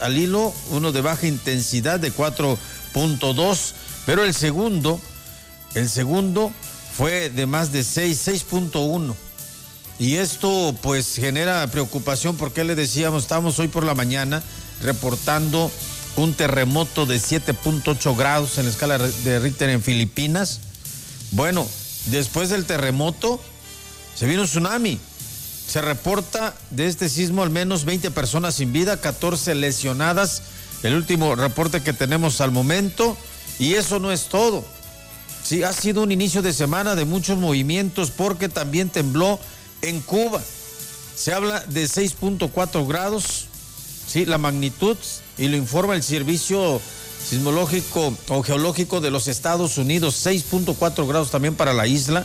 al hilo, uno de baja intensidad de 4.2, pero el segundo fue de más de 6.1. Y esto pues genera preocupación porque le decíamos, estamos hoy por la mañana reportando un terremoto de 7.8 grados en la escala de Richter en Filipinas. Bueno, después del terremoto se vino un tsunami. Se reporta de este sismo al menos 20 personas sin vida, 14 lesionadas, el último reporte que tenemos al momento. Y eso no es todo. Sí, ha sido un inicio de semana de muchos movimientos porque también tembló en Cuba. Se habla de 6.4 grados, sí, la magnitud, y lo informa el Servicio Sismológico o Geológico de los Estados Unidos, 6.4 grados también para la isla.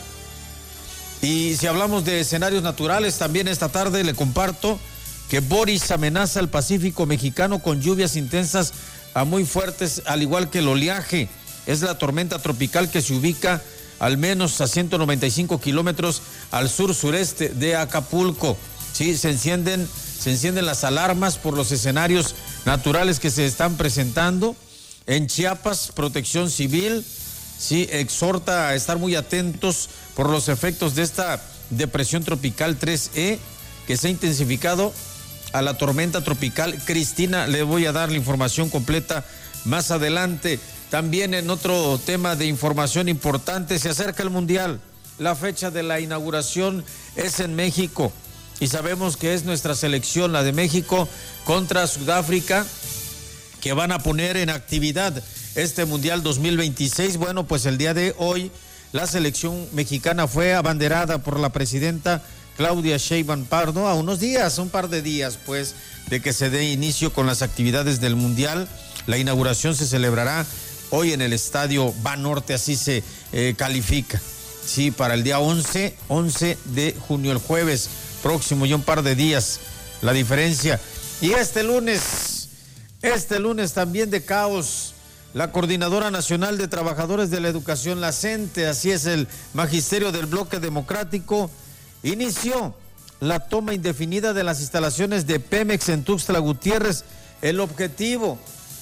Y si hablamos de escenarios naturales, también esta tarde le comparto que Boris amenaza al Pacífico mexicano con lluvias intensas a muy fuertes, al igual que el oleaje. Es la tormenta tropical que se ubica al menos a 195 kilómetros al sur-sureste de Acapulco. Sí, se encienden las alarmas por los escenarios naturales que se están presentando. En Chiapas, Protección Civil, sí, exhorta a estar muy atentos por los efectos de esta depresión tropical 3E que se ha intensificado a la tormenta tropical Cristina. Le voy a dar la información completa más adelante. También en otro tema de información importante, se acerca el Mundial. La fecha de la inauguración es en México y sabemos que es nuestra selección, la de México, contra Sudáfrica, que van a poner en actividad este Mundial 2026. Bueno, pues el día de hoy la selección mexicana fue abanderada por la presidenta Claudia Sheinbaum Pardo a un par de días pues de que se dé inicio con las actividades del Mundial. La inauguración se celebrará hoy en el Estadio Banorte, así se califica. Sí, para el día 11 de junio, el jueves próximo, y un par de días la diferencia. Y este lunes también de caos. La Coordinadora Nacional de Trabajadores de la Educación, la CENTE, así es el magisterio del Bloque Democrático, inició la toma indefinida de las instalaciones de Pemex en Tuxtla Gutiérrez. El objetivo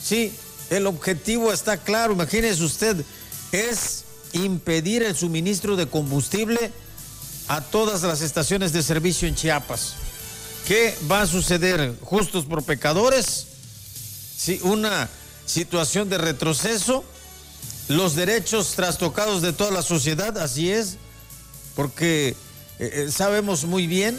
está claro, imagínese usted, es impedir el suministro de combustible a todas las estaciones de servicio en Chiapas. ¿Qué va a suceder? ¿Justos por pecadores? Sí, una situación de retroceso, los derechos trastocados de toda la sociedad, así es, porque sabemos muy bien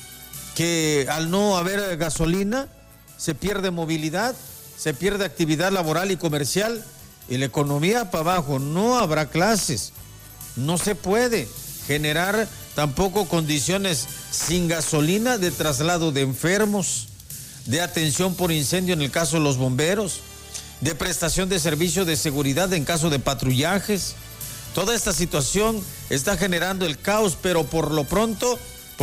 que al no haber gasolina se pierde movilidad, se pierde actividad laboral y comercial y la economía para abajo. No habrá clases, no se puede generar tampoco condiciones sin gasolina de traslado de enfermos, de atención por incendio en el caso de los bomberos, de prestación de servicio de seguridad en caso de patrullajes. Toda esta situación está generando el caos, pero por lo pronto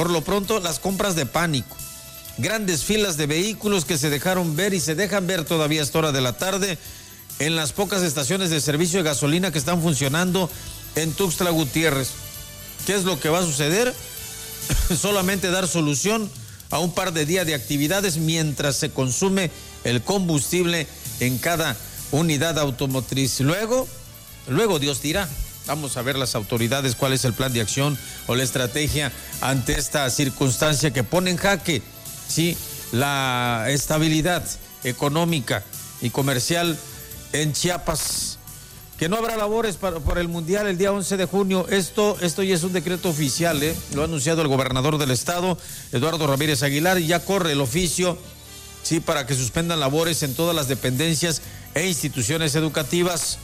las compras de pánico. Grandes filas de vehículos que se dejaron ver y se dejan ver todavía a esta hora de la tarde en las pocas estaciones de servicio de gasolina que están funcionando en Tuxtla Gutiérrez. ¿Qué es lo que va a suceder? Solamente dar solución a un par de días de actividades mientras se consume el combustible en cada unidad automotriz. Luego Dios dirá. Vamos a ver las autoridades cuál es el plan de acción o la estrategia ante esta circunstancia que pone en jaque, sí, la estabilidad económica y comercial en Chiapas. Que no habrá labores por el Mundial el día 11 de junio. Esto ya es un decreto oficial, lo ha anunciado el gobernador del estado, Eduardo Ramírez Aguilar, y ya corre el oficio, sí, para que suspendan labores en todas las dependencias e instituciones educativas.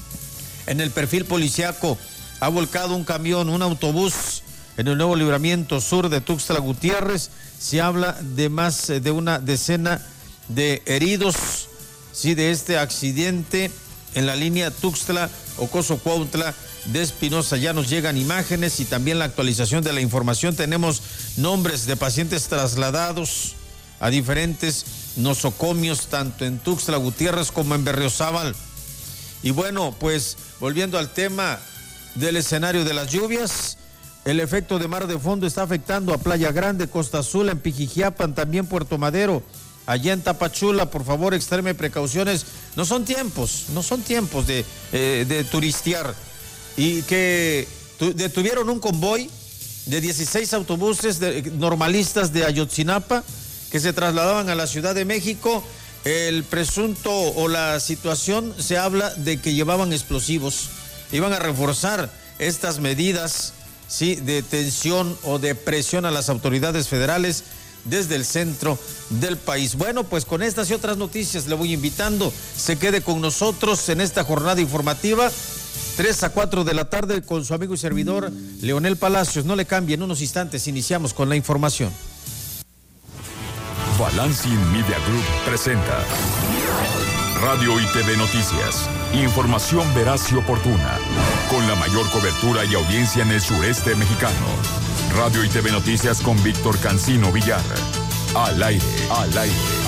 En el perfil policiaco ha volcado un camión, un autobús en el Nuevo Libramiento Sur de Tuxtla Gutiérrez. Se habla de más de una decena de heridos, sí, de este accidente en la línea Tuxtla-Ocoso-Cuautla de Espinosa. Ya nos llegan imágenes y también la actualización de la información. Tenemos nombres de pacientes trasladados a diferentes nosocomios, tanto en Tuxtla Gutiérrez como en Berriozábal. Y bueno, pues volviendo al tema del escenario de las lluvias, el efecto de mar de fondo está afectando a Playa Grande, Costa Azul, en Pijijiapan, también Puerto Madero, allá en Tapachula, por favor, extreme precauciones. No son tiempos de turistear. Y que detuvieron un convoy de 16 autobuses normalistas de Ayotzinapa que se trasladaban a la Ciudad de México. El presunto o la situación se habla de que llevaban explosivos. Iban a reforzar estas medidas, sí, de tensión o de presión a las autoridades federales desde el centro del país. Bueno, pues con estas y otras noticias le voy invitando, se quede con nosotros en esta jornada informativa, 3 a 4 de la tarde, con su amigo y servidor Leonel Palacios. No le cambie, en unos instantes iniciamos con la información. Balancing Media Group presenta Radio y TV Noticias. Información veraz y oportuna, con la mayor cobertura y audiencia en el sureste mexicano. Radio y TV Noticias con Víctor Cancino Villar. Al aire, al aire.